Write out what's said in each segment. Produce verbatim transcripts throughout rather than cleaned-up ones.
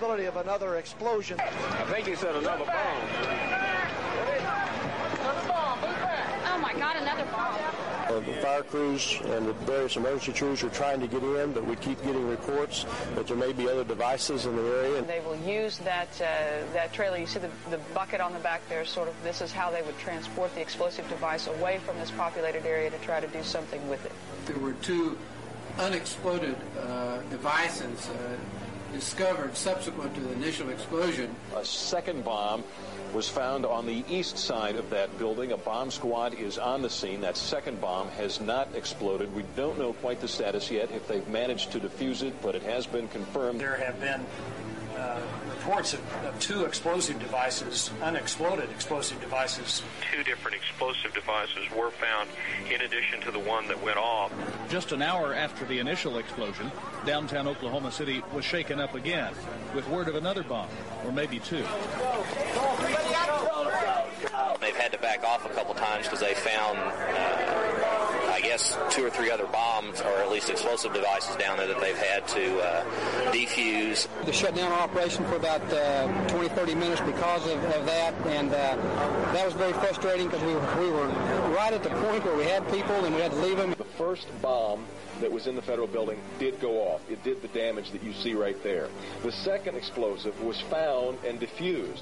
possibility of another explosion. I think he said another bomb. Another bomb. Who's that? Oh, my God, another bomb. Uh, the fire crews and the various emergency crews are trying to get in, but we keep getting reports that there may be other devices in the area. They will use that uh, that trailer. You see the, the bucket on the back there, sort of, this is how they would transport the explosive device away from this populated area to try to do something with it. There were two unexploded uh, devices uh, discovered subsequent to the initial explosion. A second bomb was found on the east side of that building. A bomb squad is on the scene. That second bomb has not exploded. We don't know quite the status yet, if they've managed to defuse it, but it has been confirmed. There have been uh, reports of, of two explosive devices, unexploded explosive devices. Two different explosive devices were found in addition to the one that went off. Just an hour after the initial explosion, downtown Oklahoma City was shaken up again with word of another bomb, or maybe two. They've had to back off a couple times because they found, uh, I guess, two or three other bombs, or at least explosive devices down there that they've had to uh, defuse. They shut down our operation for about uh, twenty, thirty minutes because of, of that, and uh, that was very frustrating because we were, we were right at the point where we had people and we had to leave them. The first bomb that was in the federal building did go off. It did the damage that you see right there. The second explosive was found and defused.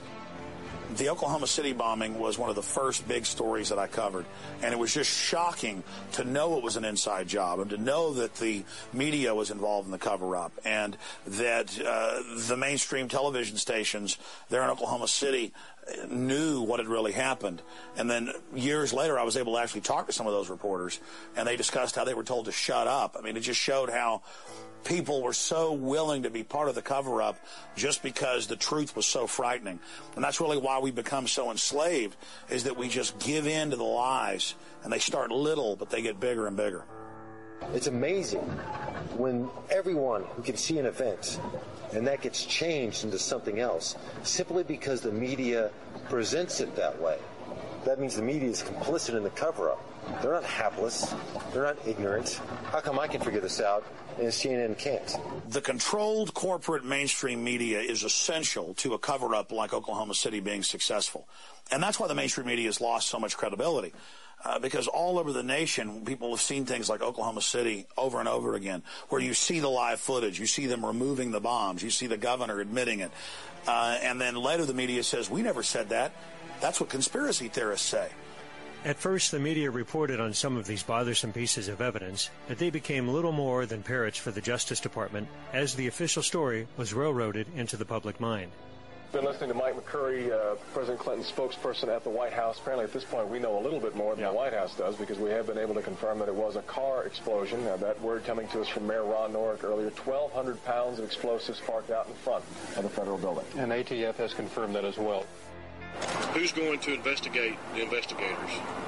The Oklahoma City bombing was one of the first big stories that I covered, and it was just shocking to know it was an inside job and to know that the media was involved in the cover-up and that uh, the mainstream television stations there in Oklahoma City knew what had really happened. And then years later, I was able to actually talk to some of those reporters, and they discussed how they were told to shut up. I mean, it just showed how people were so willing to be part of the cover-up just because the truth was so frightening. And that's really why we become so enslaved, is that we just give in to the lies, and they start little, but they get bigger and bigger. It's amazing when everyone who can see an event, and that gets changed into something else, simply because the media presents it that way. That means the media is complicit in the cover-up. They're not hapless. They're not ignorant. How come I can figure this out and C N N can't? The controlled corporate mainstream media is essential to a cover-up like Oklahoma City being successful. And that's why the mainstream media has lost so much credibility. Uh, because all over the nation, people have seen things like Oklahoma City over and over again, where you see the live footage, you see them removing the bombs, you see the governor admitting it. Uh, and then later the media says, we never said that. That's what conspiracy theorists say. At first, the media reported on some of these bothersome pieces of evidence, but they became little more than parrots for the Justice Department as the official story was railroaded into the public mind. Been listening to Mike McCurry, uh, President Clinton's spokesperson at the White House. Apparently at this point we know a little bit more than yeah. the White House does, because we have been able to confirm that it was a car explosion. Uh, that word coming to us from Mayor Ron Norick earlier, twelve hundred pounds of explosives parked out in front of the federal building. And A T F has confirmed that as well. Who's going to investigate the investigators?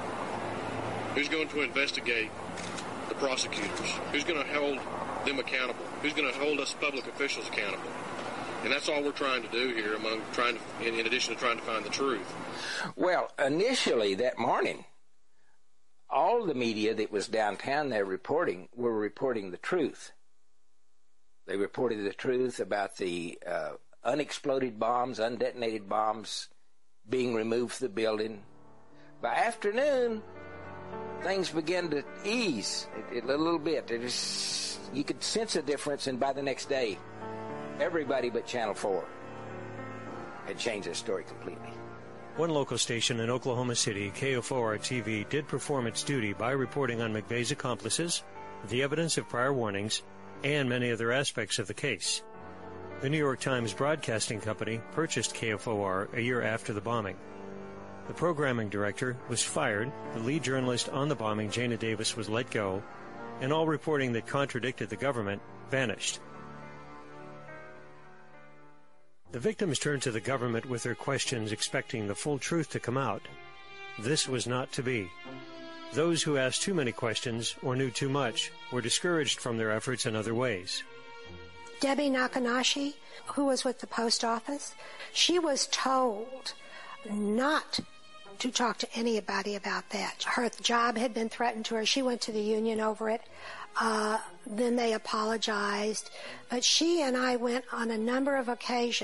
Who's going to investigate the prosecutors? Who's going to hold them accountable? Who's going to hold us public officials accountable? And that's all we're trying to do here, among trying to, in, in addition to trying to find the truth. Well, initially that morning, all the media that was downtown there reporting were reporting the truth. They reported the truth about the uh, unexploded bombs, undetonated bombs being removed from the building. By afternoon, things began to ease a, a little bit. It is, you could sense a difference, and by the next day, everybody but Channel four had changed their story completely. One local station in Oklahoma City, K O four R T V, did perform its duty by reporting on McVeigh's accomplices, the evidence of prior warnings, and many other aspects of the case. The New York Times Broadcasting Company purchased K F O R a year after the bombing. The programming director was fired, the lead journalist on the bombing, Jana Davis, was let go, and all reporting that contradicted the government vanished. The victims turned to the government with their questions, expecting the full truth to come out. This was not to be. Those who asked too many questions or knew too much were discouraged from their efforts in other ways. Debbie Nakanashi, who was with the post office, she was told not to talk to anybody about that. Her job had been threatened to her. She went to the union over it. Uh, then they apologized. But she and I went on a number of occasions